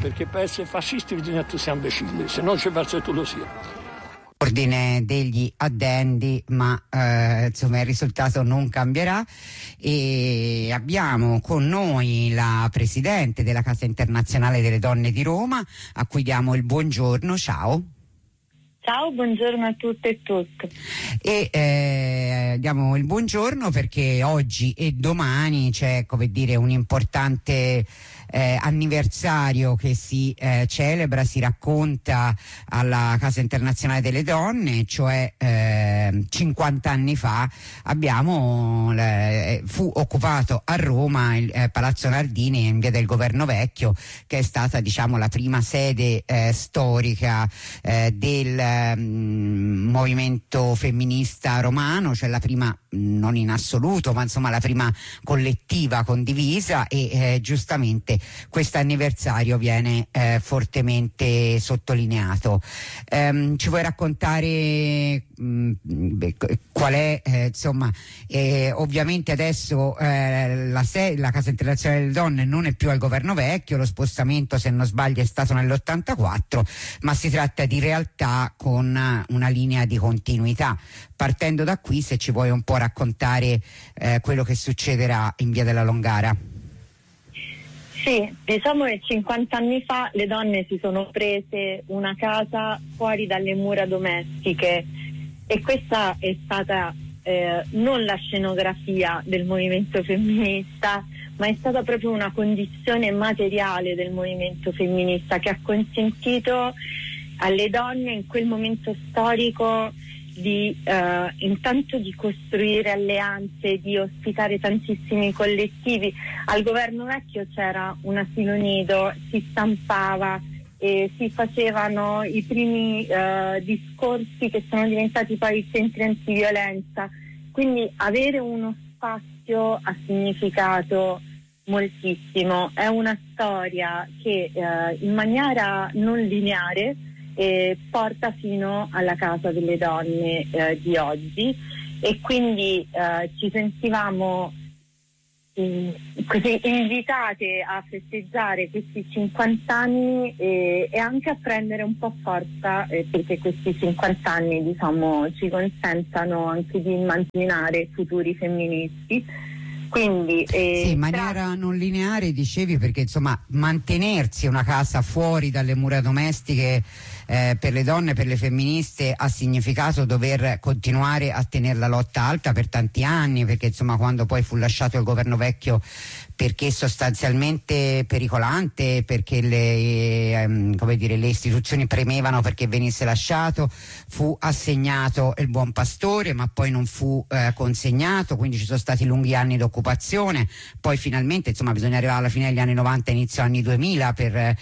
perché per essere fascisti bisogna tu sia imbecille, se non ci pensi tu lo sia. Ordine degli addendi, ma insomma il risultato non cambierà, e abbiamo con noi la presidente della Casa Internazionale delle Donne di Roma, a cui diamo il buongiorno. Ciao. Ciao, buongiorno a tutte e tutti. E diamo il buongiorno perché oggi e domani c'è, come dire, un importante anniversario che si celebra, si racconta alla Casa Internazionale delle Donne, cioè 50 anni fa fu occupato a Roma il Palazzo Nardini in via del Governo Vecchio, che è stata, diciamo, la prima sede storica del movimento femminista romano, cioè la prima, non in assoluto, ma insomma la prima collettiva condivisa, e giustamente questo anniversario viene fortemente sottolineato. Ci vuoi raccontare qual è, insomma, ovviamente adesso la Casa Internazionale delle Donne non è più al Governo Vecchio, lo spostamento, se non sbaglio, è stato nell'84, ma si tratta di realtà con una linea di continuità. Partendo da qui, se ci vuoi un po' raccontare quello che succederà in via della Longara. Sì, diciamo che 50 anni fa le donne si sono prese una casa fuori dalle mura domestiche, e questa è stata non la scenografia del movimento femminista, ma è stata proprio una condizione materiale del movimento femminista che ha consentito alle donne in quel momento storico di intanto di costruire alleanze, di ospitare tantissimi collettivi. Al Governo Vecchio c'era un asilo nido, si stampava e si facevano i primi discorsi che sono diventati poi i centri antiviolenza, quindi avere uno spazio ha significato moltissimo. È una storia che in maniera non lineare porta fino alla Casa delle Donne di oggi, e quindi ci sentivamo così invitate a festeggiare questi 50 anni e anche a prendere un po' forza, perché questi 50 anni, diciamo, ci consentano anche di immaginare futuri femministi. Quindi sì, in maniera non lineare, dicevi, perché insomma mantenersi una casa fuori dalle mura domestiche per le donne, per le femministe, ha significato dover continuare a tenere la lotta alta per tanti anni, perché insomma quando poi fu lasciato il Governo Vecchio, perché sostanzialmente pericolante, perché le istituzioni premevano perché venisse lasciato, fu assegnato il Buon Pastore, ma poi non fu consegnato, quindi ci sono stati lunghi anni di occupazione. Poi finalmente, insomma, bisogna arrivare alla fine degli anni 90, inizio anni 2000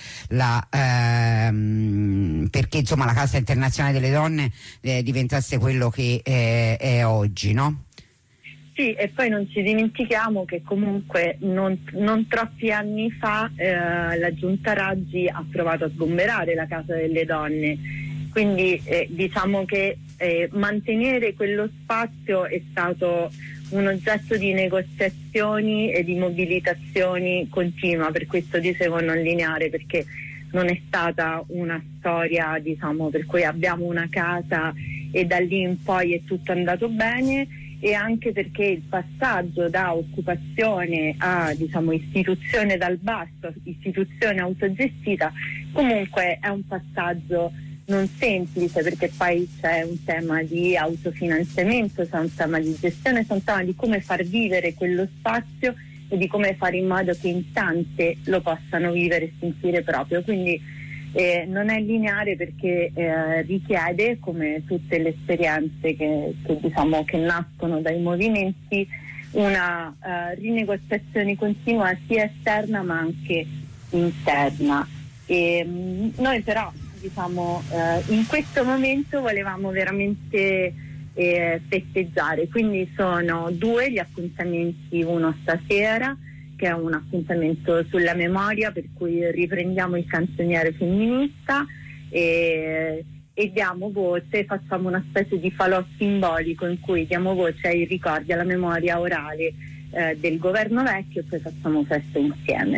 perché insomma la Casa Internazionale delle Donne diventasse quello che è oggi, no? Sì, e poi non ci dimentichiamo che comunque non troppi anni fa la Giunta Raggi ha provato a sgomberare la Casa delle Donne, quindi diciamo che mantenere quello spazio è stato un oggetto di negoziazioni e di mobilitazioni continua. Per questo dicevo non lineare, perché non è stata una storia, diciamo, per cui abbiamo una casa e da lì in poi è tutto andato bene, e anche perché il passaggio da occupazione a, diciamo, istituzione dal basso, istituzione autogestita, comunque è un passaggio non semplice, perché poi c'è un tema di autofinanziamento, c'è un tema di gestione, c'è un tema di come far vivere quello spazio e di come fare in modo che in tante lo possano vivere e sentire proprio. Quindi non è lineare, perché richiede, come tutte le esperienze che diciamo che nascono dai movimenti, una rinegoziazione continua sia esterna ma anche interna. E noi però, diciamo, in questo momento volevamo veramente festeggiare, quindi sono 2 gli appuntamenti, uno stasera che è un appuntamento sulla memoria, per cui riprendiamo il canzoniere femminista e diamo voce, facciamo una specie di falò simbolico in cui diamo voce ai ricordi, alla memoria orale del Governo Vecchio, e poi facciamo festa insieme.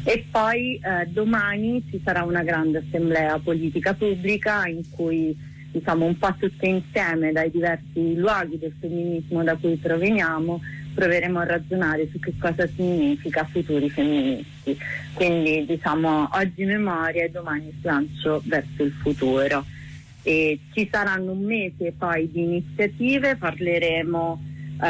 E poi domani ci sarà una grande assemblea politica pubblica in cui, diciamo, un po' tutte insieme dai diversi luoghi del femminismo da cui proveniamo, proveremo a ragionare su che cosa significa futuri femministi. Quindi, diciamo, oggi memoria e domani slancio verso il futuro. E ci saranno un mese poi di iniziative, parleremo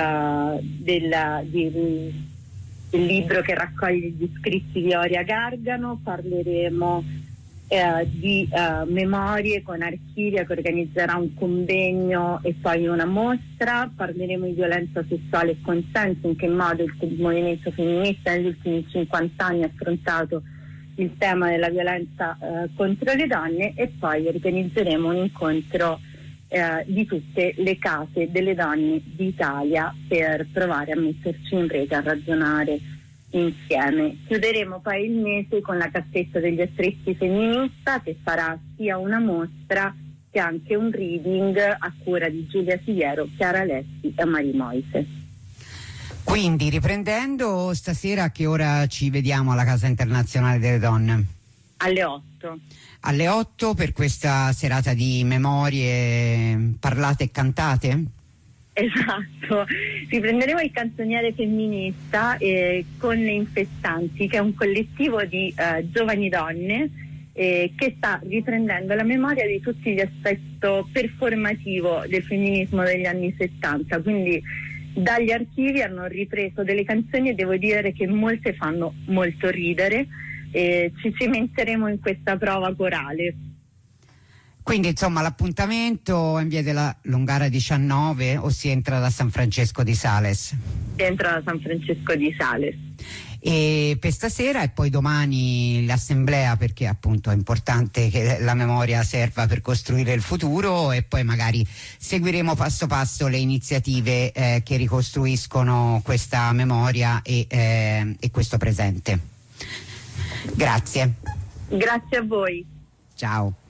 del libro che raccoglie gli scritti di Oria Gargano, parleremo di memorie con Archivia che organizzerà un convegno e poi una mostra, parleremo di violenza sessuale e consenso, in che modo il movimento femminista negli ultimi 50 anni ha affrontato il tema della violenza contro le donne, e poi organizzeremo un incontro di tutte le case delle donne d'Italia per provare a metterci in rete, a ragionare insieme. Chiuderemo poi il mese con la cassetta degli attrezzi femminista, che farà sia una mostra che anche un reading a cura di Giulia Sigliero, Chiara Lessi e Mari Moise. Quindi, riprendendo, stasera a che ora ci vediamo alla Casa Internazionale delle Donne? Alle 8. Alle 8 per questa serata di memorie parlate e cantate? Esatto, riprenderemo il canzoniere femminista con le Infestanti, che è un collettivo di giovani donne che sta riprendendo la memoria di tutti gli aspetti performativo del femminismo degli anni 70, quindi dagli archivi hanno ripreso delle canzoni e devo dire che molte fanno molto ridere. Ci cimenteremo in questa prova corale. Quindi insomma l'appuntamento è in via della Longara 19 o si entra da San Francesco di Sales? Si entra da San Francesco di Sales. E per stasera e poi domani l'assemblea, perché appunto è importante che la memoria serva per costruire il futuro, e poi magari seguiremo passo passo le iniziative che ricostruiscono questa memoria e questo presente. Grazie. Grazie a voi. Ciao.